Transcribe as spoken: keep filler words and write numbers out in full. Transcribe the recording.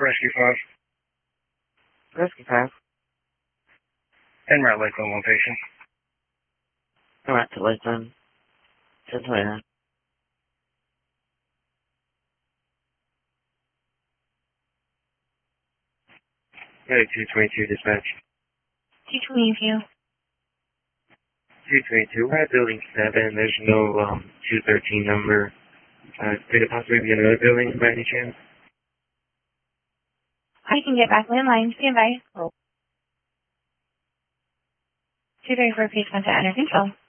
Rescue five. Rescue five. En route Lakeland one patient. En route to Lakeland. ten twenty-nine. Ready two twenty-two dispatch. two twenty-two. two twenty-two, we're at building seven. There's no um, two thirteen number. Uh, could it possibly be another building by any chance? I can get back landline. Stand by. two thirty-four, page one to enter control.